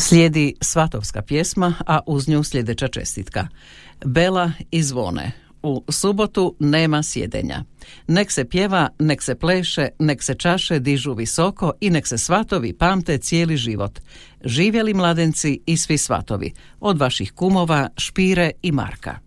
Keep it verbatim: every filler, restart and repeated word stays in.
Slijedi svatovska pjesma, a uz nju sljedeća čestitka. Bela i zvone. U subotu nema sjedenja. Nek se pjeva, nek se pleše, nek se čaše dižu visoko i nek se svatovi pamte cijeli život. Živjeli mladenci i svi svatovi, od vaših kumova, Špire i Marka.